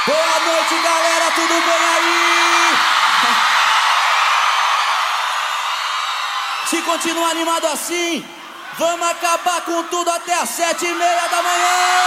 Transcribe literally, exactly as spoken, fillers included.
Boa noite, galera, tudo bem aí? Se continuar animado assim, vamos acabar com tudo até as sete e meia da manhã!